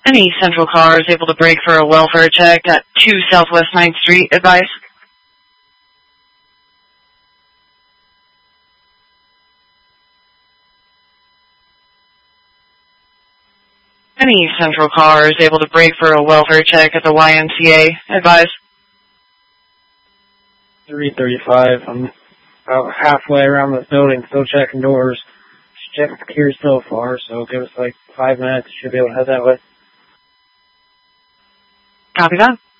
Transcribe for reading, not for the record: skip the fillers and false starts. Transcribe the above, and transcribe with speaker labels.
Speaker 1: Any Central car is able to brake for a welfare check at 2 Southwest 9th Street, advice. Any Central car is able to brake for a welfare check at the YMCA, advice.
Speaker 2: 335, I'm about halfway around the building, still checking doors. Checked the queue so far, so give us like 5 minutes, should be able to head that way.
Speaker 1: Copy that.